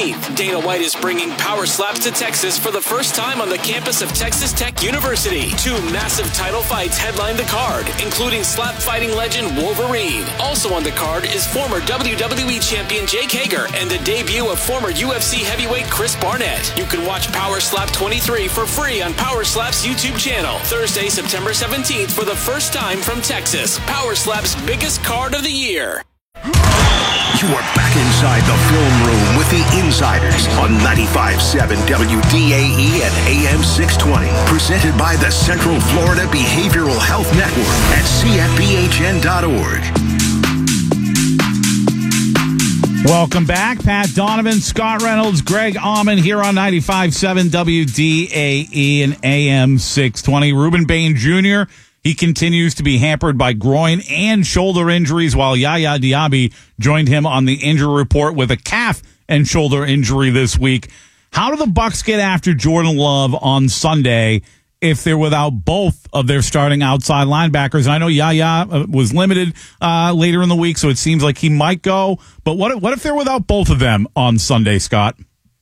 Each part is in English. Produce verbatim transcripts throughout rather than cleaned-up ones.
seventeenth, Dana White is bringing Power Slaps to Texas for the first time on the campus of Texas Tech University. Two massive title fights headline the card, including slap fighting legend Wolverine. Also on the card is former W W E champion Jake Hager and the debut of former U F C heavyweight Chris Barnett. You can watch Power Slap twenty-three for free on Power Slap's YouTube channel Thursday, September seventeenth for the first time from Texas. Power Slap's biggest card of the year. You are back inside the film room with the Insiders on ninety-five point seven W D A E and A M six twenty. Presented by the Central Florida Behavioral Health Network at C F B H N dot org. Welcome back. Pat Donovan, Scott Reynolds, Greg Auman here on ninety-five point seven W D A E and A M six twenty. Ruben Bain Junior, he continues to be hampered by groin and shoulder injuries, while Yaya Diaby joined him on the injury report with a calf and shoulder injury this week. How do the Bucs get after Jordan Love on Sunday if they're without both of their starting outside linebackers? I know Yaya was limited uh, later in the week, so it seems like he might go. But what if, what if they're without both of them on Sunday, Scott?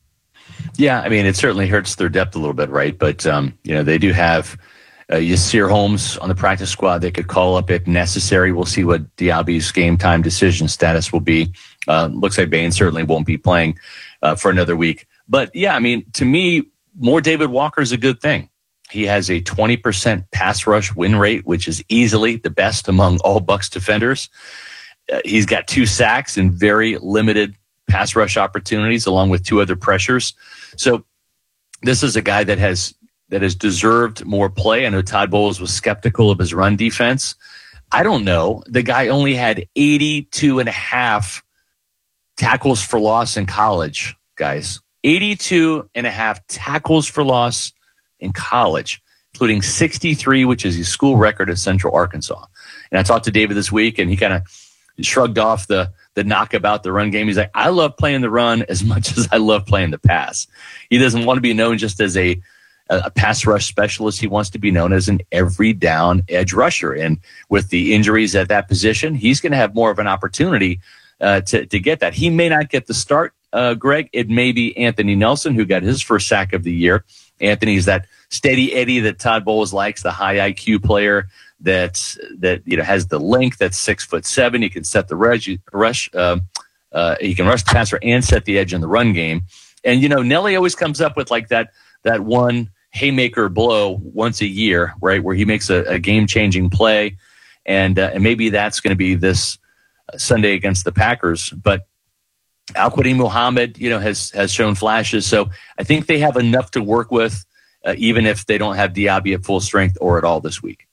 Yeah, I mean, it certainly hurts their depth a little bit, right? But, um, you know, they do have Uh, Yasir Holmes on the practice squad they could call up if necessary. We'll see what Diaby's game time decision status will be. Uh, looks like Bain certainly won't be playing uh, for another week. But, yeah, I mean, to me, more David Walker is a good thing. He has a twenty percent pass rush win rate, which is easily the best among all Bucs defenders. Uh, he's got two sacks and very limited pass rush opportunities, along with two other pressures. So this is a guy that has that has deserved more play. I know Todd Bowles was skeptical of his run defense. I don't know. The guy only had eighty-two and a half tackles for loss in college, guys. eighty-two and a half tackles for loss in college, including sixty-three, which is his school record at Central Arkansas. And I talked to David this week, and he kind of shrugged off the, the knock about the run game. He's like, I love playing the run as much as I love playing the pass. He doesn't want to be known just as a a pass rush specialist. He wants to be known as an every down edge rusher. And with the injuries at that position, he's going to have more of an opportunity uh, to, to get that. He may not get the start, uh, Greg. It may be Anthony Nelson, who got his first sack of the year. Anthony's that steady Eddie that Todd Bowles likes, the high I Q player that, that, you know, has the length that's six foot seven. He can set the rush, rush uh, uh, he can rush the passer and set the edge in the run game. And, you know, Nelly always comes up with like that, that one haymaker blow once a year, right, where he makes a, a game-changing play, and uh, and maybe that's going to be this Sunday against the Packers. But Al-Quadin Muhammad, you know, has has shown flashes, so I think they have enough to work with, uh, even if they don't have Diaby at full strength or at all this week.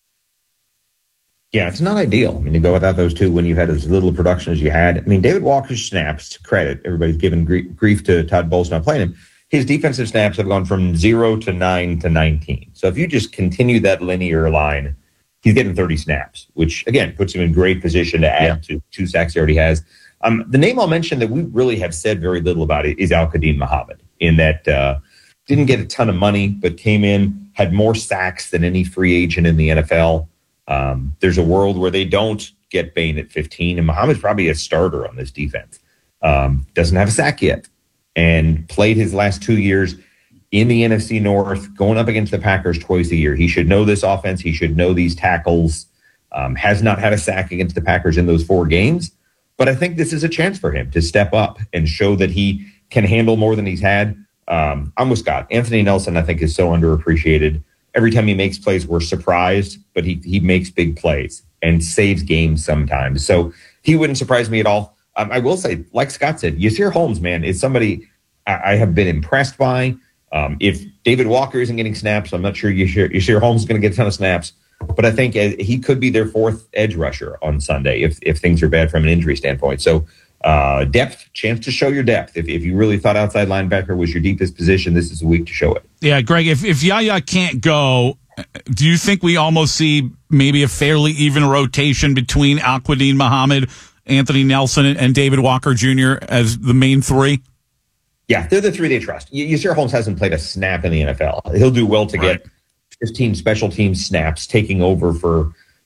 Yeah, it's not ideal. I mean, to go without those two when you've had as little production as you had. I mean, David Walker's snaps, to credit, everybody's given grief, grief to Todd Bowles not playing him. His defensive snaps have gone from zero to nine to nineteen. So if you just continue that linear line, he's getting thirty snaps, which, again, puts him in great position to add yeah. to two sacks he already has. Um, the name I'll mention that we really have said very little about it is Al-Quadin Muhammad, in that uh, didn't get a ton of money, but came in, had more sacks than any free agent in the N F L. Um, there's a world where they don't get Bain at fifteen, and Muhammad's probably a starter on this defense. Um, doesn't have a sack yet. And played his last two years in the N F C North, going up against the Packers twice a year. He should know this offense. He should know these tackles. Um, has not had a sack against the Packers in those four games. But I think this is a chance for him to step up and show that he can handle more than he's had. Um, I'm with Scott. Anthony Nelson, I think, is so underappreciated. Every time he makes plays, we're surprised, but he, he makes big plays and saves games sometimes. So he wouldn't surprise me at all. Um, I will say, like Scott said, Yasir Holmes, man, is somebody I, I have been impressed by. Um, if David Walker isn't getting snaps, I'm not sure Yasir, Yasir Holmes is going to get a ton of snaps. But I think uh, he could be their fourth edge rusher on Sunday if if things are bad from an injury standpoint. So uh, depth, chance to show your depth. If, if you really thought outside linebacker was your deepest position, this is a week to show it. Yeah, Greg, if, if Yaya can't go, do you think we almost see maybe a fairly even rotation between Al-Quadin Muhammad, Anthony Nelson, and David Walker Junior as the main three? Yeah, they're the three they trust. Yasir Holmes hasn't played a snap in the N F L. He'll do well to right. get fifteen special team snaps taking over for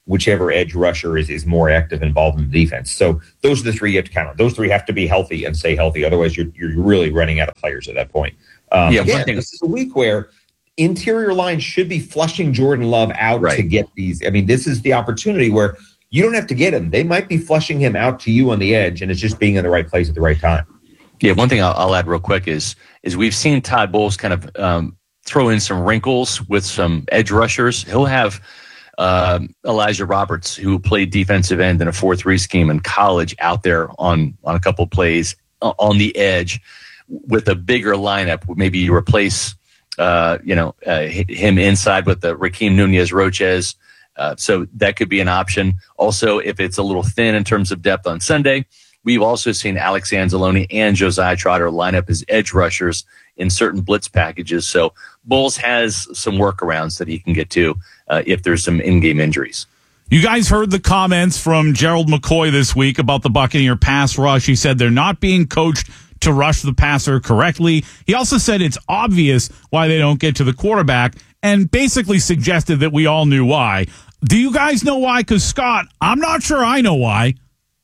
whichever edge rusher is, is more active, involved in the defense. So those are the three you have to count on. Those three have to be healthy and stay healthy. Otherwise, you're you're really running out of players at that point. Um, yeah, again, this is a week where interior line should be flushing Jordan Love out right. to get these. I mean, this is the opportunity where you don't have to get him. They might be flushing him out to you on the edge, and it's just being in the right place at the right time. Yeah, one thing I'll, I'll add real quick is is we've seen Todd Bowles kind of um, throw in some wrinkles with some edge rushers. He'll have um, Elijah Roberts, who played defensive end in a four three scheme in college, out there on, on a couple plays on the edge with a bigger lineup. Maybe you replace uh, you know uh, him inside with the Rakeem Nunez-Roches. Uh, so that could be an option. Also, if it's a little thin in terms of depth on Sunday, we've also seen Alex Anzalone and Josiah Trotter line up as edge rushers in certain blitz packages. So Bowles has some workarounds that he can get to uh, if there's some in-game injuries. You guys heard the comments from Gerald McCoy this week about the Buccaneer pass rush. He said they're not being coached to rush the passer correctly. He also said it's obvious why they don't get to the quarterback and basically suggested that we all knew why. Do you guys know why? Because, Scott, I'm not sure I know why.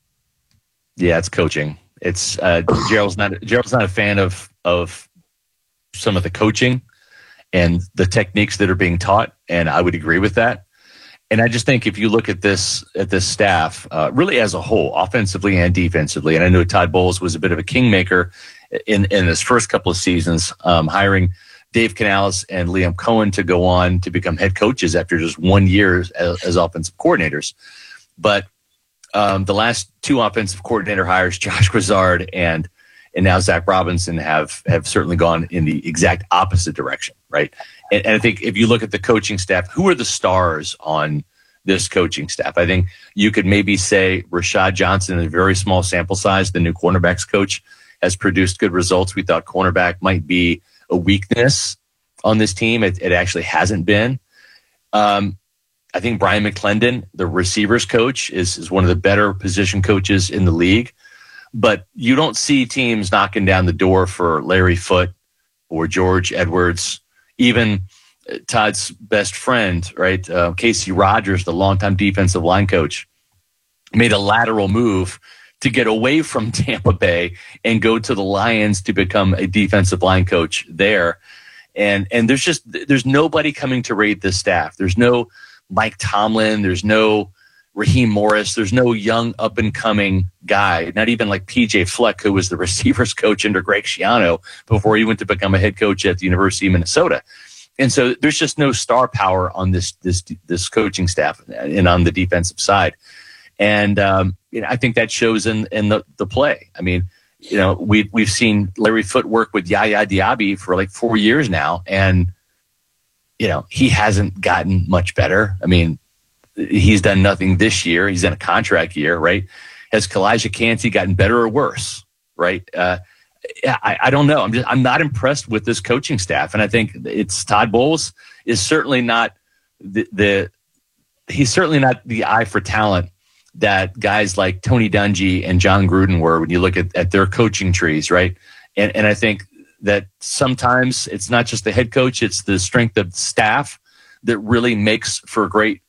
Yeah, it's coaching. It's uh, Gerald's not Gerald's not a fan of of some of the coaching and the techniques that are being taught, and I would agree with that. And I just think if you look at this at this staff, uh, really as a whole, offensively and defensively, and I know Todd Bowles was a bit of a kingmaker in in his first couple of seasons, um, hiring Dave Canales and Liam Cohen to go on to become head coaches after just one year as, as offensive coordinators. But um, the last two offensive coordinator hires, Josh Grizzard and and now Zach Robinson, have have certainly gone in the exact opposite direction, right? And, and I think if you look at the coaching staff, who are the stars on this coaching staff? I think you could maybe say Rashad Johnson, in a very small sample size, the new cornerbacks coach, has produced good results. We thought cornerback might be a weakness on this team. It, it actually hasn't been. Um, I think Brian McClendon, the receivers coach, is, is one of the better position coaches in the league. But you don't see teams knocking down the door for Larry Foote or George Edwards, even Todd's best friend, right? Uh, Casey Rogers, the longtime defensive line coach, made a lateral move to get away from Tampa Bay and go to the Lions to become a defensive line coach there. And and there's just there's nobody coming to raid this staff. There's no Mike Tomlin. There's no Raheem Morris. There's no young up and coming guy. Not even like P J Fleck, who was the receivers coach under Greg Schiano before he went to become a head coach at the University of Minnesota. And so there's just no star power on this this this coaching staff and on the defensive side. And um, you know, I think that shows in in the, the play. I mean, you know, we we've seen Larry Foote work with Yaya Diaby for like four years now, and you know, he hasn't gotten much better. I mean, he's done nothing this year. He's in a contract year, right? Has Kalijah Kancey gotten better or worse, right? Uh, I, I don't know. I'm just I'm not impressed with this coaching staff, and I think it's Todd Bowles is certainly not the, the he's certainly not the eye for talent that guys like Tony Dungy and John Gruden were when you look at, at their coaching trees, right? And and I think that sometimes it's not just the head coach, it's the strength of staff that really makes for great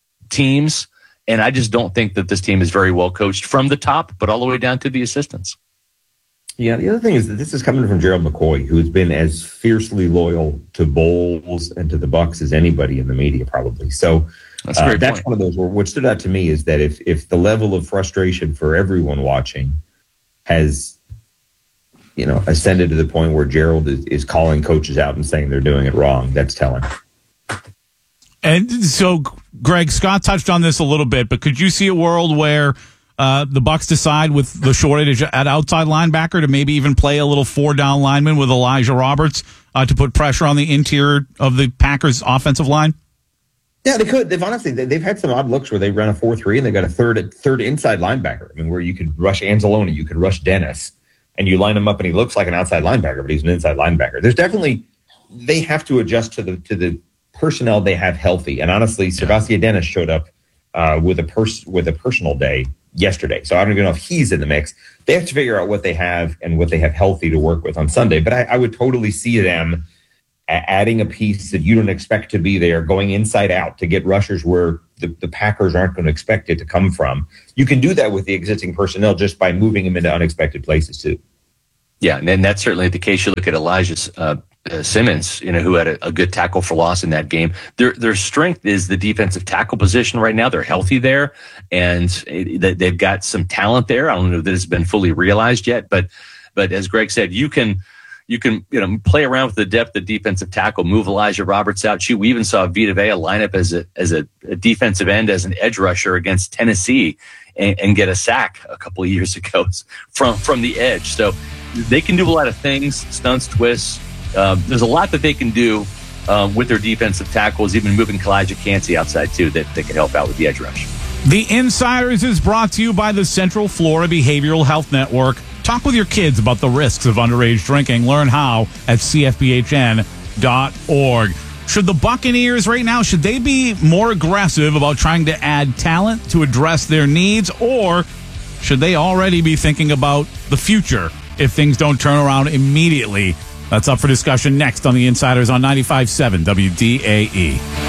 teams. And I just don't think that this team is very well coached from the top, but all the way down to the assistants. Yeah, the other thing is that this is coming from Gerald McCoy, who's been as fiercely loyal to Bowles and to the Bucs as anybody in the media, probably. So that's, uh, that's one of those where what stood out to me is that if if the level of frustration for everyone watching has, you know, ascended to the point where Gerald is, is calling coaches out and saying they're doing it wrong, that's telling. And so, Greg, Scott touched on this a little bit, but could you see a world where uh, the Bucs decide with the shortage at outside linebacker to maybe even play a little four-down lineman with Elijah Roberts uh, to put pressure on the interior of the Packers' offensive line? Yeah, they could. They've honestly, they've had some odd looks where they run a four three and they got a third third inside linebacker. I mean, where you could rush Anzalone, you could rush Dennis, and you line him up and he looks like an outside linebacker, but he's an inside linebacker. There's definitely, they have to adjust to the to the personnel they have healthy. And honestly, Sebastian Dennis showed up uh, with a pers- with a personal day yesterday. So I don't even know if he's in the mix. They have to figure out what they have and what they have healthy to work with on Sunday. But I, I would totally see them adding a piece that you don't expect to be there, going inside out to get rushers where the, the Packers aren't going to expect it to come from. You can do that with the existing personnel just by moving them into unexpected places too. Yeah, and then that's certainly the case. You look at Elijah uh, uh, Simmons, you know, who had a, a good tackle for loss in that game. Their their strength is the defensive tackle position right now. They're healthy there, and it, they've got some talent there. I don't know that it's been fully realized yet, but but as Greg said, you can you can you know play around with the depth of defensive tackle, move Elijah Roberts out. Shoot, we even saw Vita Vea line up as a as a, a defensive end, as an edge rusher against Tennessee, and, and get a sack a couple of years ago from from the edge. So they can do a lot of things, stunts, twists. Uh, there's a lot that they can do um, with their defensive tackles, even moving Kalijah Cansey outside, too, that they can help out with the edge rush. The Insiders is brought to you by the Central Florida Behavioral Health Network. Talk with your kids about the risks of underage drinking. Learn how at c f b h n dot org. Should the Buccaneers right now, should they be more aggressive about trying to add talent to address their needs, or should they already be thinking about the future if things don't turn around immediately? That's up for discussion next on the Insiders on ninety-five point seven W D A E.